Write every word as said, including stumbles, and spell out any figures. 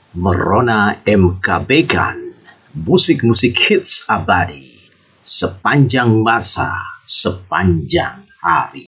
Merona M K Began, musik-musik hits abadi, sepanjang masa, sepanjang hari.